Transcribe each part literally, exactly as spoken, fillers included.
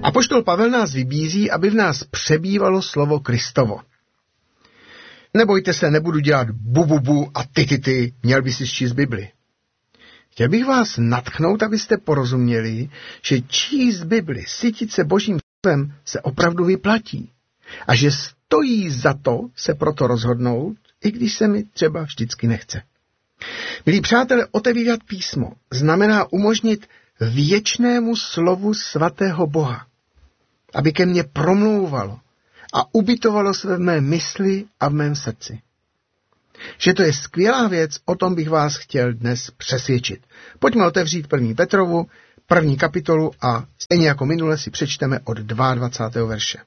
Apoštol Pavel nás vybízí, aby v nás přebývalo slovo Kristovo. Nebojte se, nebudu dělat bu, bu, bu a ty, ty, ty, měl by si číst Bibli. Chtěl bych vás nadchnout, abyste porozuměli, že číst Bibli, sytit se Božím slovem se opravdu vyplatí. A že stojí za to se proto rozhodnout, i když se mi třeba vždycky nechce. Milí přátelé, otevírat písmo znamená umožnit věčnému slovu svatého Boha, aby ke mně promlouvalo a ubytovalo se v mé mysli a v mém srdci. Že to je skvělá věc, o tom bych vás chtěl dnes přesvědčit. Pojďme otevřít první Petrovu, první kapitolu a stejně jako minule si přečteme od dvacátého druhého verše.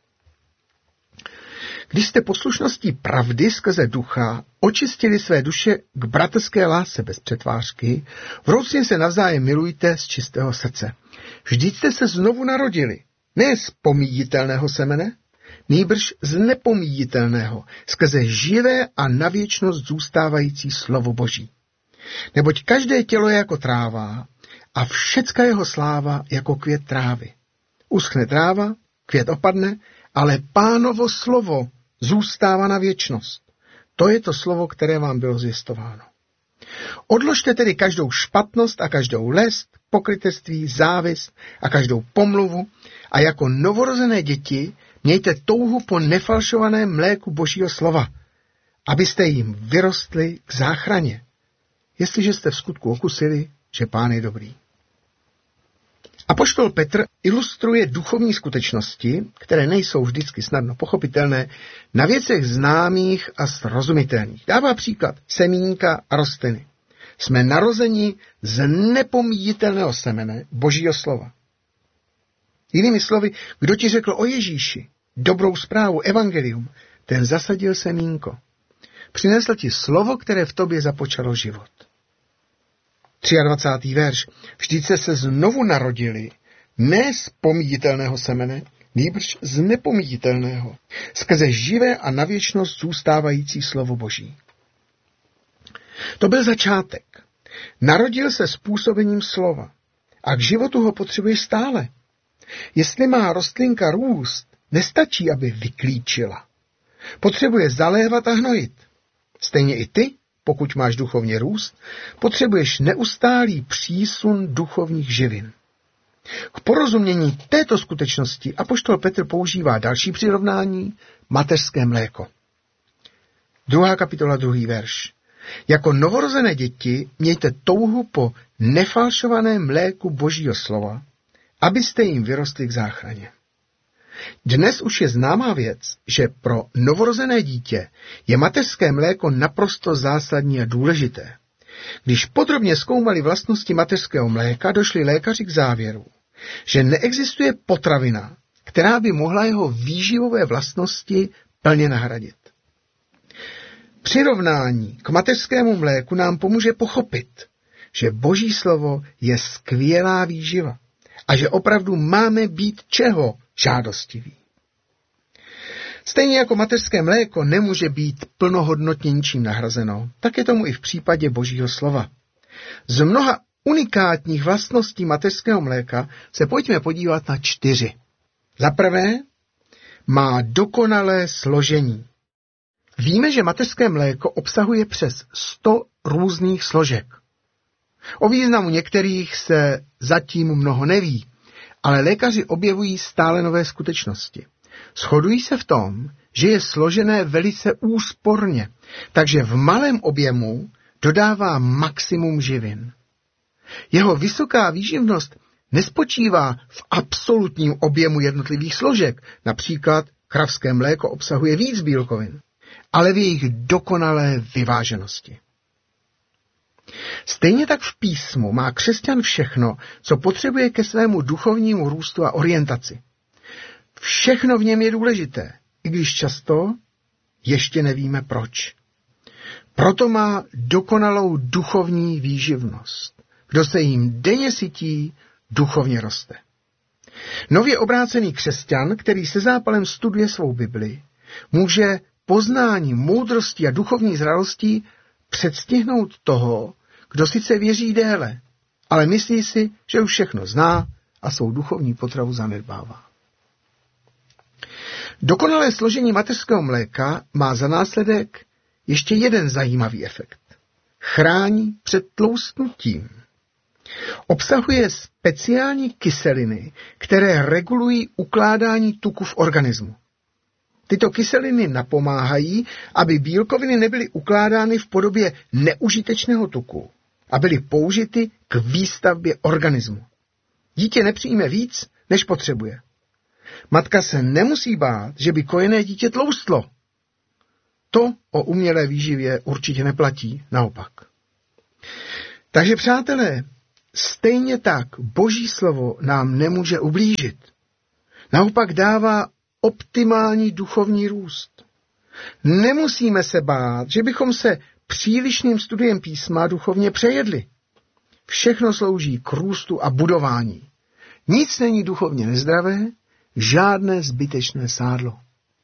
Když jste poslušností pravdy skrze ducha očistili své duše k bratrské lásce bez přetvářky, vroucně se navzájem milujte z čistého srdce. Vždyť jste se znovu narodili, ne z pomíjitelného semene, nýbrž z nepomíjitelného, skrze živé a na věčnost zůstávající slovo Boží. Neboť každé tělo je jako tráva a všecka jeho sláva jako květ trávy. Uschne tráva, květ opadne, ale Pánovo slovo zůstává na věčnost. To je to slovo, které vám bylo zvěstováno. Odložte tedy každou špatnost a každou lest, pokrytectví, závist a každou pomluvu a jako novorozené děti mějte touhu po nefalšovaném mléku Božího slova, abyste jim vyrostli k záchraně, jestliže jste v skutku okusili, že Pán je dobrý. Apoštol Petr ilustruje duchovní skutečnosti, které nejsou vždycky snadno pochopitelné, na věcech známých a srozumitelných. Dává příklad semínka a rostliny. Jsme narozeni z nepomíjitelného semene Božího slova. Jinými slovy, kdo ti řekl o Ježíši, dobrou zprávu, evangelium, ten zasadil semínko. Přinesl ti slovo, které v tobě započalo život. dvacátý třetí verš. Vždyť jste se znovu narodili, ne z pomíjitelného semene, nýbrž z nepomíjitelného, skrze živé a na věčnost zůstávající slovo Boží. To byl začátek. Narodil se způsobením slova a k životu ho potřebuje stále. Jestli má rostlinka růst, nestačí, aby vyklíčila. Potřebuje zalévat a hnojit. Stejně i ty, pokud máš duchovně růst, potřebuješ neustálý přísun duchovních živin. K porozumění této skutečnosti apoštol Petr používá další přirovnání, mateřské mléko. Druhá kapitola, druhý verš. Jako novorozené děti mějte touhu po nefalšovaném mléku Božího slova, abyste jim vyrostli k záchraně. Dnes už je známá věc, že pro novorozené dítě je mateřské mléko naprosto zásadní a důležité. Když podrobně zkoumali vlastnosti mateřského mléka, došli lékaři k závěru, že neexistuje potravina, která by mohla jeho výživové vlastnosti plně nahradit. Přirovnání k mateřskému mléku nám pomůže pochopit, že Boží slovo je skvělá výživa a že opravdu máme být čeho žádostiví. Stejně jako mateřské mléko nemůže být plnohodnotně ničím nahrazeno, tak je tomu i v případě Božího slova. Z mnoha unikátních vlastností mateřského mléka se pojďme podívat na čtyři. Za prvé, má dokonalé složení. Víme, že mateřské mléko obsahuje přes sto různých složek. O významu některých se zatím mnoho neví, ale lékaři objevují stále nové skutečnosti. Shodují se v tom, že je složené velice úsporně, takže v malém objemu dodává maximum živin. Jeho vysoká výživnost nespočívá v absolutním objemu jednotlivých složek, například kravské mléko obsahuje víc bílkovin, ale v jejich dokonalé vyváženosti. Stejně tak v písmu má křesťan všechno, co potřebuje ke svému duchovnímu růstu a orientaci. Všechno v něm je důležité, i když často ještě nevíme proč. Proto má dokonalou duchovní výživnost. Kdo se jim denně sytí, duchovně roste. Nově obrácený křesťan, který se zápalem studuje svou Bibli, může poznáním, moudrostí a duchovní zralostí předstihnout toho, kdo sice věří déle, ale myslí si, že už všechno zná a svou duchovní potravu zanedbává. Dokonalé složení mateřského mléka má za následek ještě jeden zajímavý efekt. Chrání před tloustnutím. Obsahuje speciální kyseliny, které regulují ukládání tuku v organismu. Tyto kyseliny napomáhají, aby bílkoviny nebyly ukládány v podobě neužitečného tuku a byly použity k výstavbě organismu. Dítě nepřijme víc, než potřebuje. Matka se nemusí bát, že by kojené dítě tloustlo. To o umělé výživě určitě neplatí, naopak. Takže přátelé, stejně tak Boží slovo nám nemůže ublížit. Naopak dává optimální duchovní růst. Nemusíme se bát, že bychom se přílišným studiem písma duchovně přejedli. Všechno slouží k růstu a budování. Nic není duchovně nezdravé, žádné zbytečné sádlo.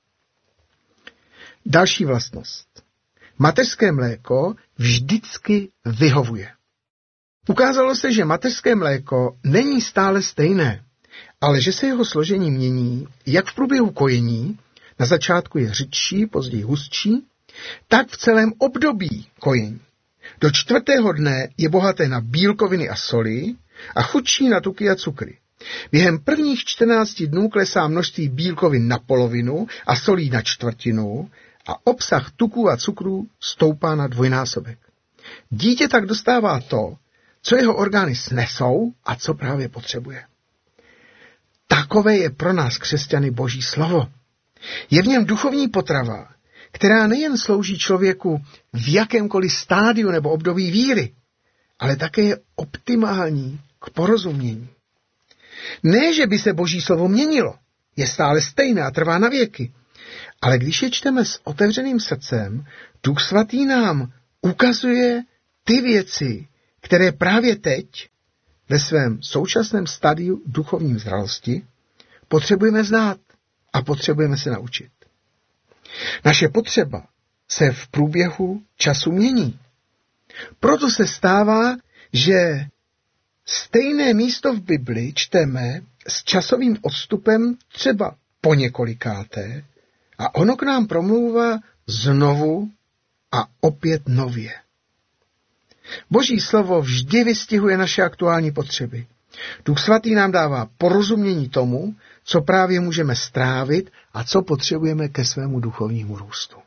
Další vlastnost. Mateřské mléko vždycky vyhovuje. Ukázalo se, že mateřské mléko není stále stejné, ale že se jeho složení mění jak v průběhu kojení, na začátku je řidší, později hustší, tak v celém období kojení. Do čtvrtého dne je bohaté na bílkoviny a soli a chudší na tuky a cukry. Během prvních čtrnácti dnů klesá množství bílkovin na polovinu a solí na čtvrtinu a obsah tuků a cukrů stoupá na dvojnásobek. Dítě tak dostává to, co jeho orgány snesou a co právě potřebuje. Takové je pro nás křesťany Boží slovo. Je v něm duchovní potrava, která nejen slouží člověku v jakémkoliv stádiu nebo období víry, ale také je optimální k porozumění. Ne, že by se Boží slovo měnilo, je stále stejné a trvá na věky, ale když je čteme s otevřeným srdcem, Duch Svatý nám ukazuje ty věci, které právě teď, ve svém současném stadiu duchovní zralosti, potřebujeme znát a potřebujeme se naučit. Naše potřeba se v průběhu času mění. Proto se stává, že stejné místo v Bibli čteme s časovým odstupem třeba po několikáté a ono k nám promlouvá znovu a opět nově. Boží slovo vždy vystihuje naše aktuální potřeby. Duch Svatý nám dává porozumění tomu, co právě můžeme strávit a co potřebujeme ke svému duchovnímu růstu.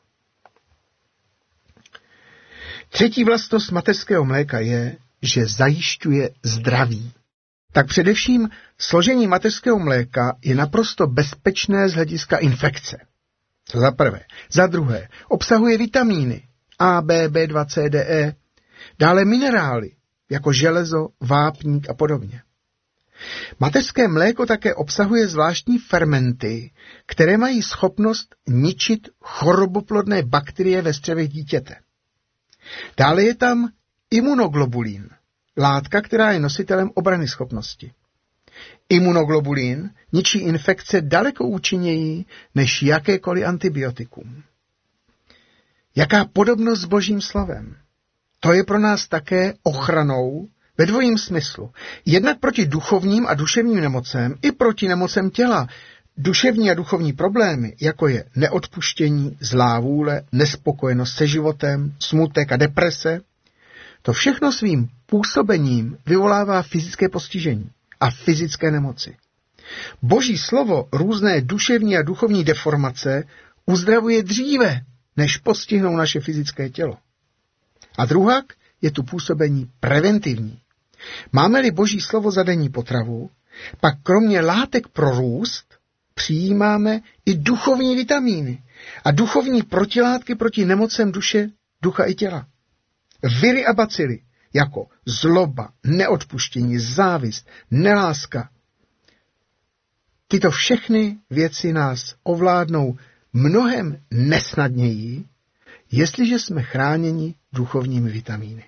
Třetí vlastnost mateřského mléka je, že zajišťuje zdraví. Tak především složení mateřského mléka je naprosto bezpečné z hlediska infekce. To za prvé. Za druhé, obsahuje vitamíny A, B, B dva, C, D, E, dále minerály, jako železo, vápník a podobně. Mateřské mléko také obsahuje zvláštní fermenty, které mají schopnost ničit choroboplodné bakterie ve střevech dítěte. Dále je tam imunoglobulin, látka, která je nositelem obranyschopnosti. Imunoglobulin ničí infekce daleko účinněji než jakékoliv antibiotikum. Jaká podobnost s Božím slovem? To je pro nás také ochranou ve dvojím smyslu. Jednak proti duchovním a duševním nemocem i proti nemocem těla. Duševní a duchovní problémy, jako je neodpuštění, zlá vůle, nespokojenost se životem, smutek a deprese, to všechno svým působením vyvolává fyzické postižení a fyzické nemoci. Boží slovo různé duševní a duchovní deformace uzdravuje dříve, než postihnou naše fyzické tělo. A druhak je tu působení preventivní. Máme-li Boží slovo za denní potravu, pak kromě látek pro růst přijímáme i duchovní vitamíny a duchovní protilátky proti nemocem duše, ducha i těla. Viry a bacily, jako zloba, neodpuštění, závist, neláska. Tyto všechny věci nás ovládnou mnohem nesnadněji, jestliže jsme chráněni duchovními vitamíny.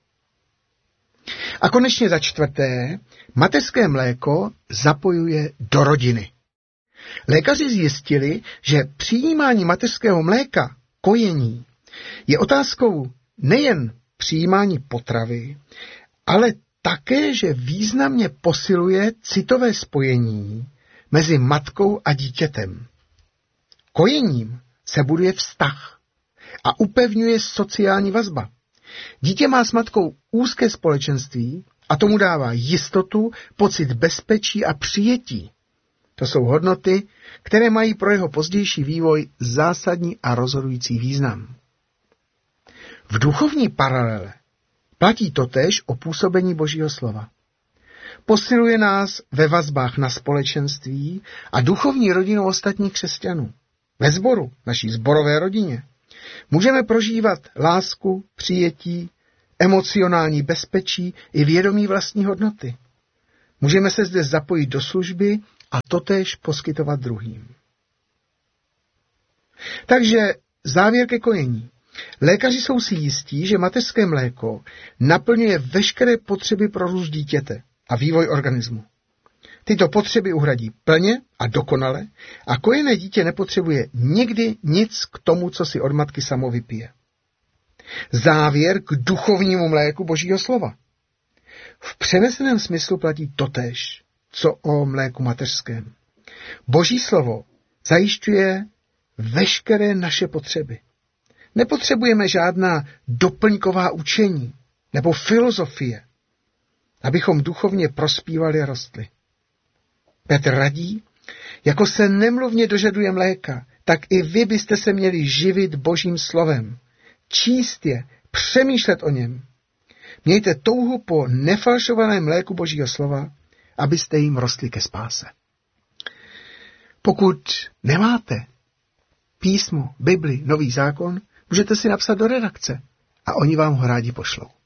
A konečně za čtvrté, mateřské mléko zapojuje do rodiny. Lékaři zjistili, že přijímání mateřského mléka, kojení, je otázkou nejen přijímání potravy, ale také, že významně posiluje citové spojení mezi matkou a dítětem. Kojením se buduje vztah a upevňuje sociální vazba. Dítě má s matkou úzké společenství a tomu dává jistotu, pocit bezpečí a přijetí. To jsou hodnoty, které mají pro jeho pozdější vývoj zásadní a rozhodující význam. V duchovní paralele platí totéž o působení Božího slova. Posiluje nás ve vazbách na společenství a duchovní rodinu ostatních křesťanů. Ve sboru, naší sborové rodině, můžeme prožívat lásku, přijetí, emocionální bezpečí i vědomí vlastní hodnoty. Můžeme se zde zapojit do služby a totéž poskytovat druhým. Takže závěr ke kojení. Lékaři jsou si jistí, že mateřské mléko naplňuje veškeré potřeby pro růst dítěte a vývoj organismu. Tyto potřeby uhradí plně a dokonale a kojené dítě nepotřebuje nikdy nic k tomu, co si od matky samo vypije. Závěr k duchovnímu mléku Božího slova. V přeneseném smyslu platí totéž, co o mléku mateřském. Boží slovo zajišťuje veškeré naše potřeby. Nepotřebujeme žádná doplňková učení nebo filozofie, abychom duchovně prospívali a rostli. Petr radí, jako se nemluvně dožaduje mléka, tak i vy byste se měli živit Božím slovem, číst je, přemýšlet o něm. Mějte touhu po nefalšovaném mléku Božího slova, abyste jim rostli ke spáse. Pokud nemáte písmo, Bibli, Nový zákon, můžete si napsat do redakce a oni vám ho rádi pošlou.